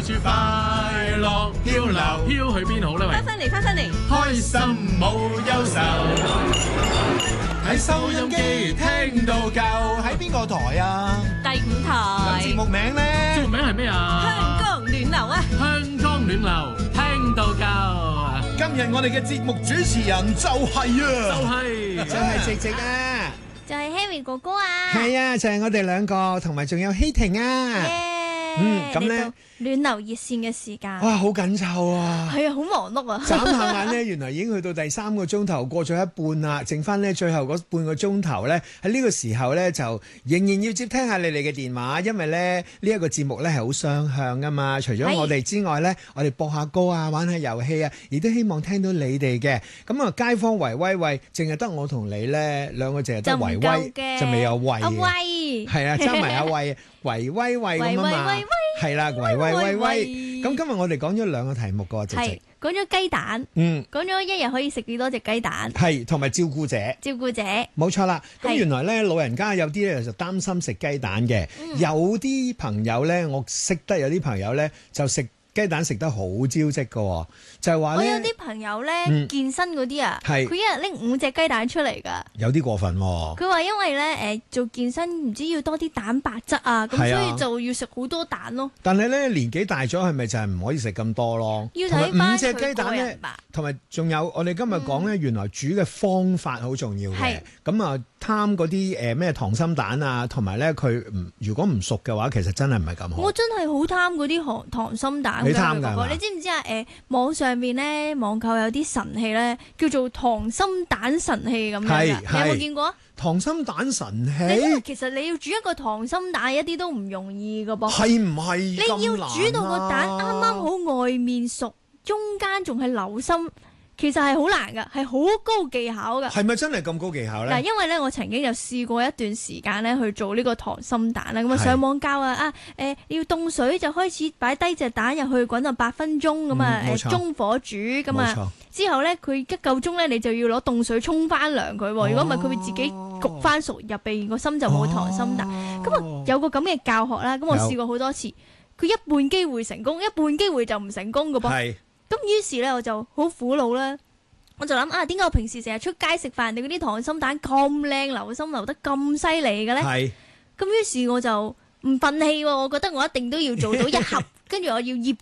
處快樂漂流，飄去邊好呢？喂， 翻返嚟， 開心冇憂愁，喺收音機聽到夠。 喺邊個台啊？ 第5 咁節台目名呢？ 節目名係咩啊？ 香江暖流啊！ 香江暖流，聽到夠。 今日我哋嘅節目主持人就係直直啊！ 就係 Harry 哥哥啊！ 係啊，就係我哋兩個，同埋仲有希婷啊！咁咧暖流熱線嘅時間， 哇，好緊湊啊！ 係啊，好忙碌啊！ 眨下眼咧，原來已經去到第3個鐘頭，過咗一半啦，剩翻咧最後嗰半個鐘頭咧，喺呢個時候咧就仍然要接聽下你哋嘅電話，因為咧呢一個節目咧係好雙向噶嘛，除咗我哋之外咧，我哋播下歌啊，玩下遊戲啊，亦都希望聽到你哋嘅。咁啊，街坊圍威喂，淨係得我同你咧兩個，淨係得圍威，就未有喂嘅。 威係啊，爭埋阿喂，圍威喂咁啊嘛，係啦，圍威喂喂。咁今日我哋講咗2個題目噶，直直講咗雞蛋，講咗一日可以食幾多隻雞蛋， 係同埋照顧者，冇錯啦。咁原來咧老人家有啲咧就擔心食雞蛋嘅，有啲朋友咧我識得有啲朋友咧就食雞蛋食得好招積㗎，就係話咧， 我有啲朋友咧健身嗰啲啊，佢一日拎5隻雞蛋出嚟㗎， 有啲過分喎。 佢話因為咧做健身唔知要多啲蛋白質啊，咁所以就要食好多蛋咯。 但係咧年紀大咗係咪就係唔可以食咁多咯？ 要睇翻 5隻雞蛋咧，同埋仲有我哋今日講咧，原來煮嘅方法好重要嘅。咁啊貪嗰啲咩溏心蛋啊，同埋咧佢如果唔熟嘅話，其實真係唔係咁好。 我真係好貪嗰啲溏心蛋。 你貪㗎？ 你知唔知啊？網上面咧網購有啲神器咧，叫做溏心蛋神器咁樣㗎，你有冇見過？ 溏心蛋神器， 其實你要煮一個溏心蛋一啲都唔容易㗎噃。 係唔係？ 你要煮到個蛋啱啱好外面熟，中間仲係流心。其實係好難噶，係好高技巧噶。 係咪真係咁高技巧咧？ 嗱，因為咧我曾經就試過一段時間咧去做呢個溏心蛋啦，咁啊上網教你要凍水就開始擺低隻蛋入去滾到8分鐘咁啊，中火煮咁啊，之後咧佢一夠鐘咧你就要攞凍水沖翻涼佢，如果唔係佢會自己焗翻熟入邊個心就冇溏心蛋。咁啊有個咁嘅教學啦，咁我試過好多次，佢一半機會成功，一半機會就唔成功噶噃。咁於是咧我就好苦惱啦，我就諗點解我平時成日出街食飯，你嗰啲溏心蛋咁靚，流心流得咁犀利嘅咧？咁於是我就唔忿氣喎，我覺得我一定都要做到1盒，跟住我要醃